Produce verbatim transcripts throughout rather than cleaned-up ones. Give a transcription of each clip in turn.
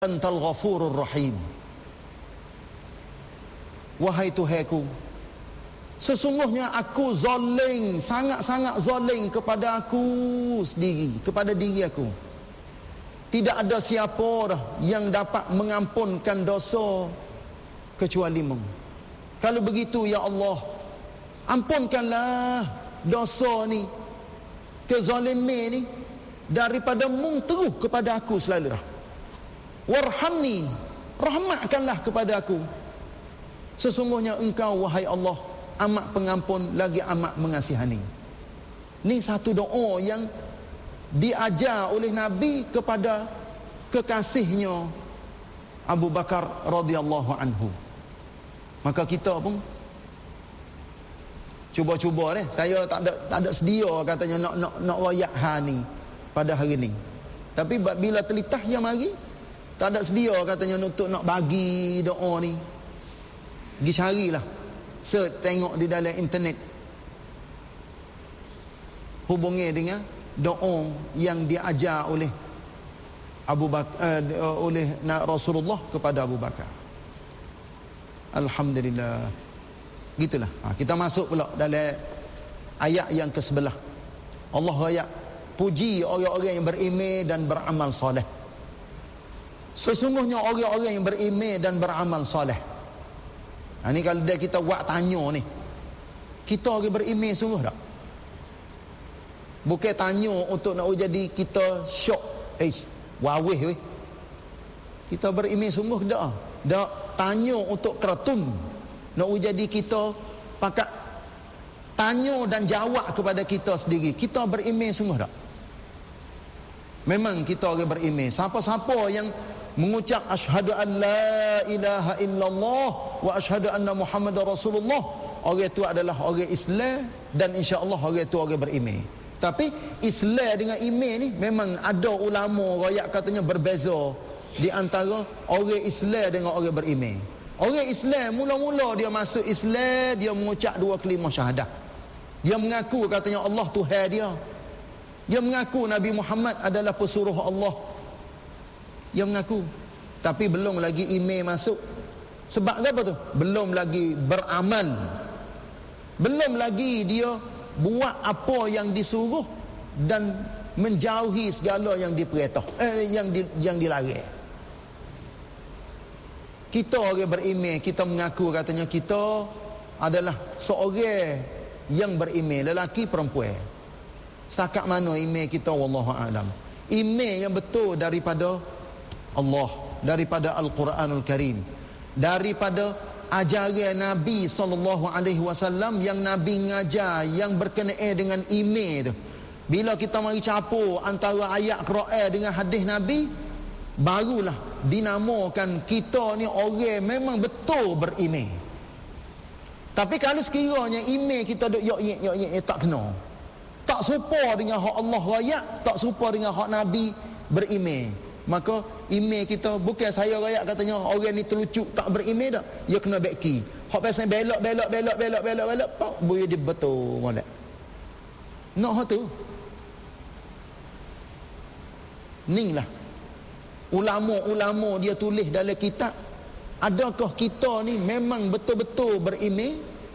Antal Ghafurur Rahim. Wahai Tuhanku, sesungguhnya aku zalim, sangat-sangat zalim kepada aku sendiri, kepada diri aku. Tidak ada siapa dah yang dapat mengampunkan dosa kecuali-Mu. Kalau begitu ya Allah, ampunkanlah dosa ni, kezaliman ni daripada-Mu terus kepada aku selalu dah. Warhamni, rahmatkanlah kepada aku. Sesungguhnya Engkau wahai Allah amat pengampun lagi amat mengasihani. Ni satu doa yang diajar oleh Nabi kepada kekasihnya Abu Bakar radhiyallahu anhu. Maka kita pun cuba-cuba deh. Saya tak ada tak ada sedia katanya nak nak nak royak ha ni pada hari ni. Tapi bila telitah yang mari tak ada sedia katanya untuk nak bagi doa ni. Pergi carilah. Search tengok di dalam internet. Hubungi dengan doa yang diajar oleh Abu Bakar uh, oleh Rasulullah kepada Abu Bakar. Alhamdulillah. Gitulah. Ha, kita masuk pula dalam ayat yang ke sebelah. Allah ayat puji orang-orang yang beriman dan beramal soleh. Sesungguhnya orang-orang yang beriman dan beramal soleh. Ha, ni kalau dia kita buat tanya ni, kita orang beriman sungguh tak? Bukan tanya untuk nak jadi kita syok. Eh, wawih weh. Kita beriman sungguh tak? Tak tanya untuk keratun. Nak jadi kita pakat tanya dan jawab kepada kita sendiri. Kita beriman sungguh tak? Memang kita orang beriman. Siapa-siapa yang mengucap asyhadu an la ilaha illallah wa asyhadu anna muhammadar rasulullah, orang itu adalah orang Islam dan insya-Allah orang itu orang beriman. Tapi Islam dengan iman ni memang ada ulama royak katanya berbeza di antara orang Islam dengan orang beriman. Orang Islam mula-mula dia masuk Islam, dia mengucap dua kalimah syahadah. Dia mengaku katanya Allah Tuhan dia. Dia mengaku Nabi Muhammad adalah pesuruh Allah. Dia mengaku. Tapi belum lagi iman masuk. Sebab apa tu? Belum lagi beramal. Belum lagi dia buat apa yang disuruh dan menjauhi segala yang diperintah, eh, yang di, yang dilarang. Kita orang beriman, kita mengaku katanya kita adalah seorang yang beriman, lelaki perempuan. Setakat mana iman kita wallahu a'lam. Iman yang betul daripada Allah, daripada Al-Quranul Karim, daripada ajaran Nabi sallallahu alaihi wasallam yang Nabi ngajar yang berkenaan dengan iman tu. Bila kita mari campur antara ayat Quran dengan hadis Nabi, barulah dinamakan kita ni orang memang betul beriman. Tapi kalau sekiranya iman kita duk yok-yek yok-yek tak kena, tak serupa dengan hak Allah rakyat, tak serupa dengan hak Nabi beriman, maka iman kita bukan saya rakyat katanya orang ni terlucuk tak beriman dah, dia kena beki. Hak pasal belok belok belok belok belok belok pak boleh dia betul molek. Nak hak tu. Inilah ulama-ulama dia tulis dalam kitab, adakah kita ni memang betul-betul beriman?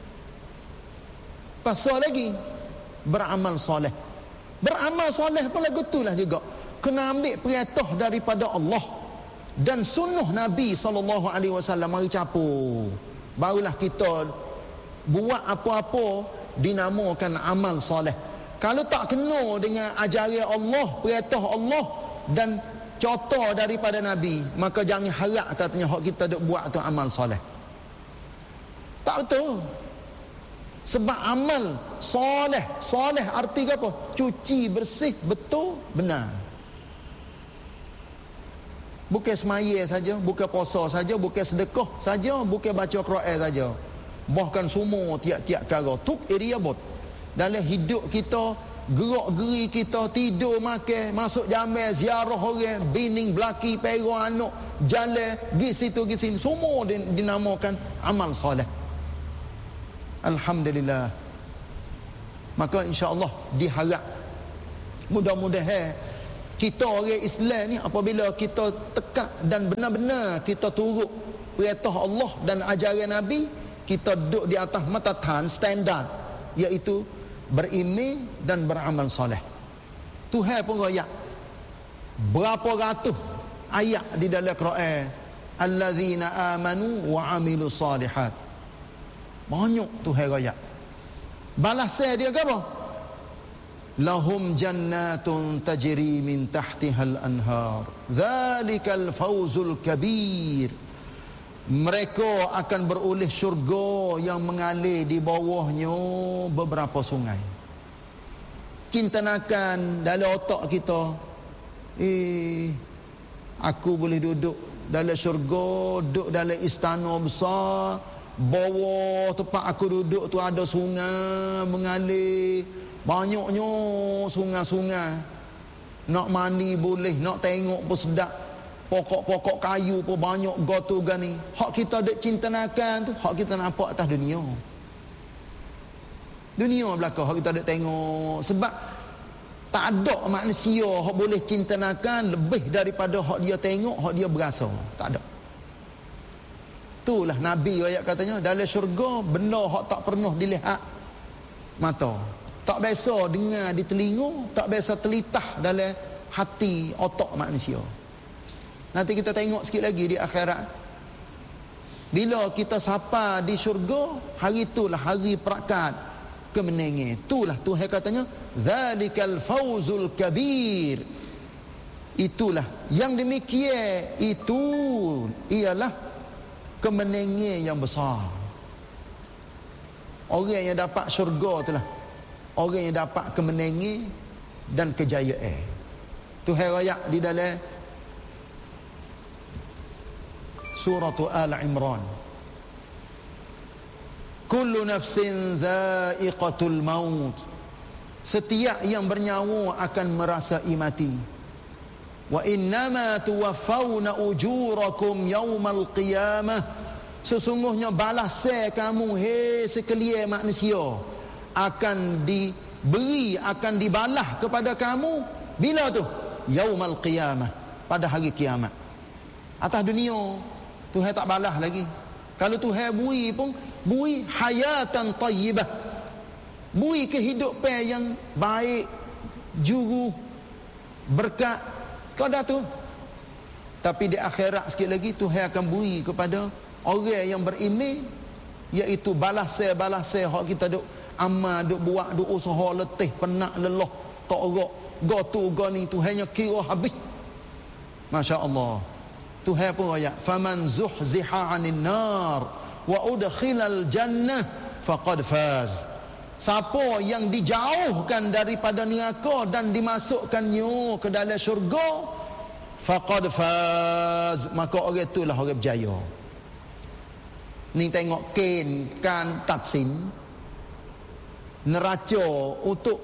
Pasal lagi beramal soleh. Beramal soleh pun lagu itulah juga. Kena ambil perintah daripada Allah dan sunnah Nabi sallallahu alaihi wasallam mari capur. Barulah kita buat apa-apa dinamakan amal soleh. Kalau tak kena dengan ajaran Allah, perintah Allah dan contoh daripada Nabi, maka jangan harap katanya hak kita duk buat tu amal soleh. Tak betul. Sebab amal soleh, soleh arti apa? Cuci, bersih, betul, benar. Bukan semaya saja, bukan puasa saja, bukan sedekah saja, bukan baca Quran saja. Bahkan semua tiap-tiap perkara, tuk area bot. Dalam hidup kita, gerak-geri kita, tidur, makan, masuk jamal, ziarah orang, bining, belaki, pera, anak, jalan, pergi situ, pergi sini, semua dinamakan amal soleh. Alhamdulillah. Maka insya-Allah diharap mudah-mudahan Kita orang Islam ni apabila kita tekak dan benar-benar kita turut perintah Allah dan ajaran Nabi, kita duduk di atas matatan standard, iaitu beriman dan beramal soleh. Tuhan pun royak berapa ratus ayat di dalam Quran, allazina amanu wa amilu salihat. Banyak Tuhan royak. Balasnya dia ke apa? Lahum jannatun tajri min tahtihal anhar, dzalikal fawzul kabir. Mereka akan beroleh syurga yang mengalir di bawahnya beberapa sungai. Cintanakan dalam otak kita, eh aku boleh duduk dalam syurga, duduk dalam istana besar, bawah tempat aku duduk tu ada sungai mengalir. Banyaknya sungai-sungai. Nak mandi boleh, nak tengok pun sedap. Pokok-pokok kayu pun banyak gotu gani. Hak kita dek cintanakan tu, hak kita nampak atas dunia. Dunia belakang hak kita dek tengok. Sebab tak ada manusia hak boleh cintanakan lebih daripada hak dia tengok, hak dia berasa. Tak ada. Itulah Nabi ayat katanya, dalam syurga benda hak tak pernah dilihat mata, tak biasa dengar di telinga, tak biasa telitah dalam hati otak manusia. Nanti kita tengok sikit lagi di akhirat. Bila kita sapa di syurga, hari itulah hari perakat kemenangan. Itulah Tuhan katanya, zalikal fawzul kabir. Itulah yang demikian, itu ialah kemenangan yang besar. Orang yang dapat syurga itulah orang yang dapat kemenangan dan kejayaan. Tuhan royak di dalam surah Al-Imran, kullu nafsin dha'iqatul maut, setiap yang bernyawa akan merasai mati. Wa innama tuwaffawna ujurakum yaumal qiyamah, sesungguhnya balasan kamu hei sekalian manusia akan diberi, akan dibalas kepada kamu. Bila tu? Yaumal qiyamah, pada hari kiamat. Atas dunia Tuhan tak balas lagi. Kalau Tuhan bui pun bui hayatan tayyibah, bui kehidupan yang baik, juru, berkat, sekadar tu. Tapi di akhirat sikit lagi Tuhan akan bui kepada orang yang beriman, iaitu balasan-balasan hak kita duk amal, duk buat, duk usaha, letih, penat, lelah, tak erak, go tu go ni, Tuhannya kira habis. Masya Allah. Tuhan pun ayat, faman zuhziha 'anil nar wa udkhilal jannah faqad faz. Siapa yang dijauhkan daripada neraka dan dimasukkannya ke dalam syurga, faqad faz, maka orang itulah orang berjaya. Ni tengok ken kan tatsin neraca untuk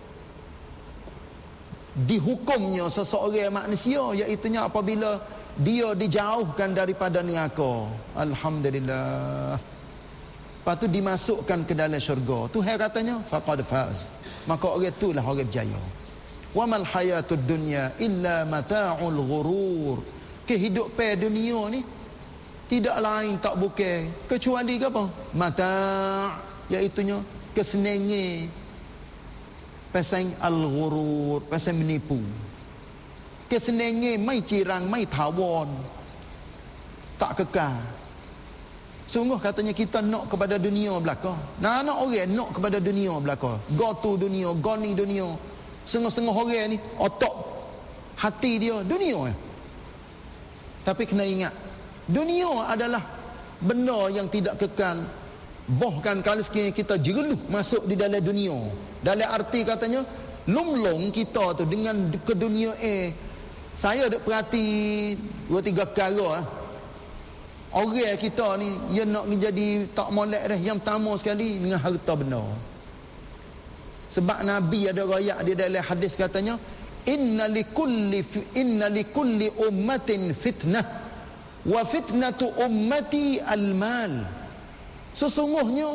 dihukumnya seseorang manusia, iaitu apabila dia dijauhkan daripada neraka. Alhamdulillah. Lepas tu dimasukkan ke dalam syurga. Tuhan katanya faqad faz, maka orang itulah orang berjaya. Wa mal hayatud dunya illa mata'ul ghurur. Kehidupan dunia ni tidak lain tak bukan kecuali apa? Mata', iaitu kesenangan, pasal al-ghurur, pasal menipu. Kesenangan mai cirang, mai tawon, tak kekal. Sungguh katanya kita nak kepada dunia belaka. Nah, nak orang nak kepada dunia belaka. Go tu dunia, go ni dunia. Sengah-sengah orang ni otak hati dia dunia. Tapi kena ingat, dunia adalah benda yang tidak kekal. Bahkan kalau sekiranya kita jereluh masuk di dalam dunia, dalam arti katanya lumlong kita tu dengan ke dunia eh. Saya ada perhati dua tiga perkara. Orang kita ni dia nak menjadi tak molek dah. Yang pertama sekali dengan harta benda. Sebab Nabi ada royak di dalam hadis katanya, inna likulli inna likulli ummatin fitnah wa fitnatu ummati al-mal. Sesungguhnya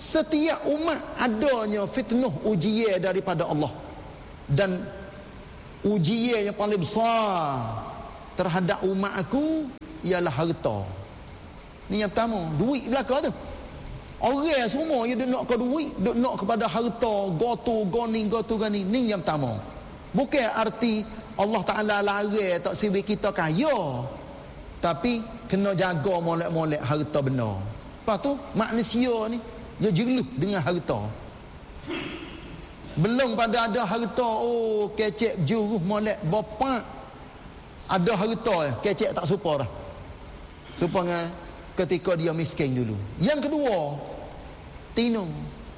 setiap umat adanya fitnah ujian daripada Allah, dan ujian yang paling besar terhadap umat aku ialah harta. Ni yang pertama, duit belaka tu. Orang semua dia duk nak ke duit, duk nak kepada harta, gotu, goni, gotu, gani. Ni yang pertama. Bukan arti Allah Ta'ala larang tak siwi kita kaya, tapi kena jaga molek-molek harta benar. Lepas tu manusia ni dia jeluh dengan harta. Belum pada ada harta, oh kecek juruh molek bapak ada harta, kecek tak supa dah. Supa dengan ketika dia miskin dulu. Yang kedua, tino.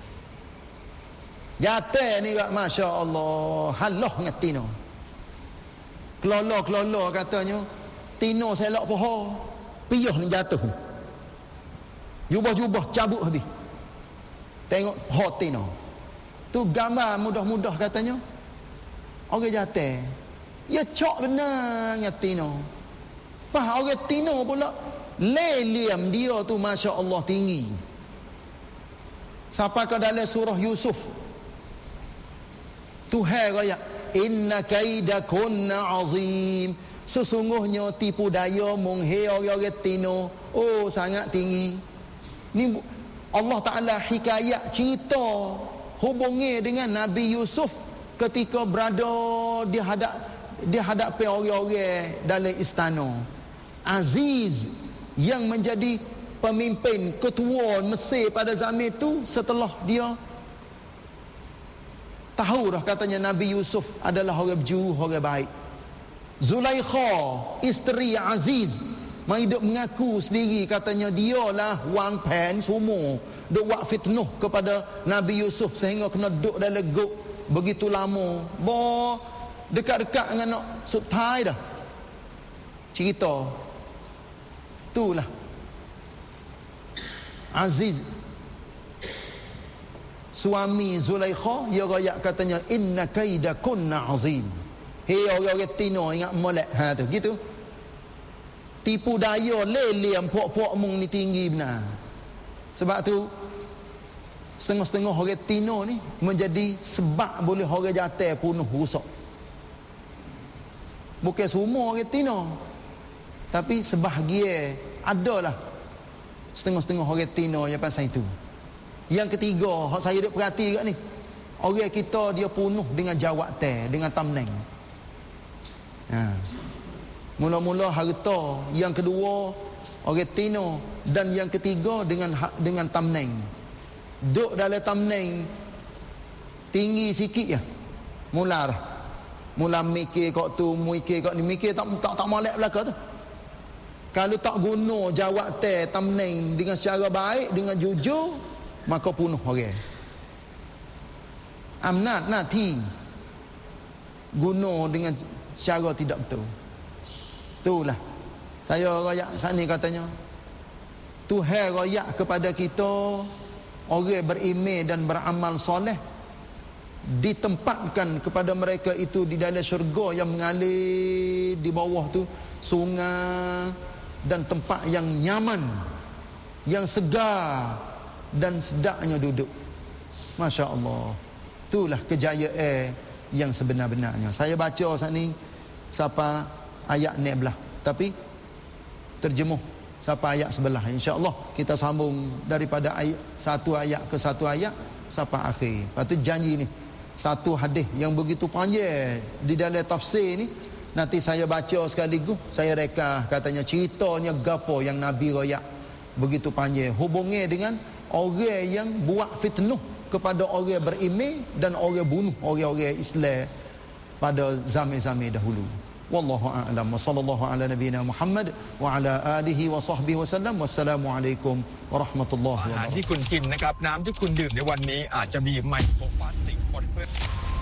Jatuh ni kat Masya Allah, halah dengan tino. Kelola-kelola katanya, tino selak pohon, piyah ni jatuh. Jubah-jubah cabut habis. Tengok pohon tino. Tu gambar mudah-mudah katanya. Orang jatuh. Ya cok benar dengan tino. Pas orang tino pula, leliam dia tu Masya Allah tinggi. Sampai ke dalam surah Yusuf, Tuhan kaya, inna kaidakunna azim, sesungguhnya tipu daya munghe orang-orang tino oh sangat tinggi. Ni Allah Ta'ala hikayat cerita hubungi dengan Nabi Yusuf ketika berada di hadap di hadapi orang-orang dalam istana. Aziz yang menjadi pemimpin ketua Mesir pada zaman itu, setelah dia tahu dah katanya Nabi Yusuf adalah orang berjuru, orang baik. Zulaikha, isteri Aziz, mai duk mengaku sendiri katanya dialah wang pen semua duk buat fitnah kepada Nabi Yusuf sehingga kena duduk dalam guk begitu lama. Bo dekat-dekat dengan nak sutai dah. Cerita itulah Aziz suami Zulaikha, dia royak katanya inna kaidakunna azim. Hei orang-orang tino ingat molek ha tu gitu. Tipu daya leliam puak-puak mung ni tinggi benar. Sebab tu setengah-setengah orang tino ni menjadi sebab boleh orang jatuh punuh rusak. Bukan semua orang tino, tapi sebahagian adalah setengah-setengah orang tino yang pasal itu. Yang ketiga, hak saya duk perhati kat ni, orang kita dia penuh dengan jawatan, dengan tamneng. Ha. Mula-mula harta, yang kedua orang tino, dan yang ketiga dengan dengan tamneng. Duk dalam tamneng tinggi sikit ya. Mula dah. Mula mikir kok tu, mikir kok ni, mikir tak tak tak molek belaka tu. Kalau tak guna jawatan tamneng dengan secara baik, dengan jujur, maka punuh orang. Amnat nati guna dengan cara tidak betul. Itulah saya royak sani katanya, Tuhan royak kepada kita orang beriman dan beramal soleh, ditempatkan kepada mereka itu di dalam syurga yang mengalir di bawah tu sungai dan tempat yang nyaman, yang segar dan sedapnya duduk. Masya Allah. Itulah kejayaan yang sebenar-benarnya. Saya baca saat ni siapa ayat ni belah, tapi terjemuh siapa ayat sebelah. InsyaAllah kita sambung daripada ayat satu ayat ke satu ayat sampai akhir. Lepas tu janji ni satu hadis yang begitu panjang di dalam tafsir ni, nanti saya baca sekaligus, saya reka katanya ceritanya gapo yang Nabi royak begitu panjang, hubungnya dengan orang yang buat fitnah kepada orang beriman dan orang bunuh orang-orang Islam pada zaman-zaman dahulu. Wallahu a'lam wa sallallahu ala nabiyyina Muhammad wa ala alihi wa sahbihi wasallam. Wassalamualaikum warahmatullahi wabarakatuh. อาหารที่คุณกินนะครับน้ำที่คุณดื่มในวันนี้อาจจะมีไมโครพลาสติกปนเปื้อน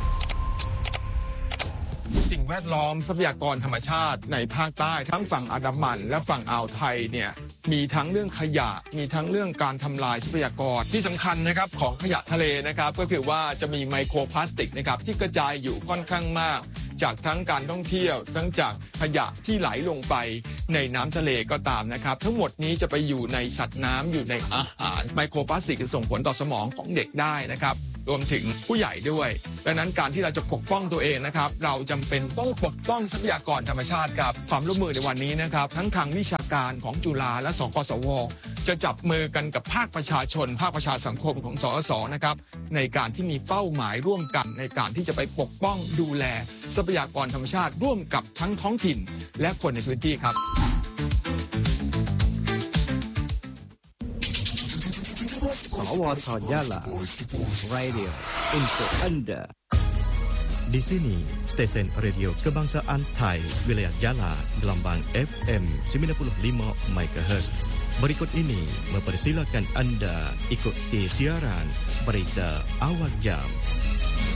สิ่งแวดล้อมทรัพยากรธรรมชาติในภาคใต้ทั้งฝั่งอันดามันและฝั่งอ่าวไทยเนี่ยมีทั้งเรื่องขยะมีทั้งเรื่องการทำลายทรัพยากรที่สำคัญนะครับของขยะทะเลนะครับก็คือว่าจะมีไมโครพลาสติกนะครับที่กระจายอยู่ค่อนข้างมากจากทั้งการท่องเที่ยวทั้งจากขยะที่ไหลลงไปในน้ำทะเลก็ตามนะครับทั้งหมดนี้จะไปอยู่ในสัตว์น้ำอยู่ในอาหารไมโครพลาสติกจะส่งผลต่อสมองของเด็กได้นะครับรวมถึงผู้ใหญ่ด้วยดังนั้นการที่เราจะปกป้องตัวเองนะครับเราจำเป็นต้องปกป้องทรัพยากรธรรมชาติครับความร่วมมือในวันนี้นะครับทั้งทางวิชาการของจุฬาและสกสวจะจับมือกันกับภาคประชาชนภาคประชาสังคมของสสสนะครับในการที่มีเป้าหมายร่วมกันในการที่จะไปปกป้องดูแลทรัพยากรธรรมชาติร่วมกับทั้งท้องถิ่นและคนในพื้นที่ครับสวทYala Radio untuk Anda. Di sini stesen radio Kebangsaan Thai wilayah Jala gelombang F M sembilan puluh lima megahertz. Berikut ini mempersilakan anda ikuti siaran berita awal jam.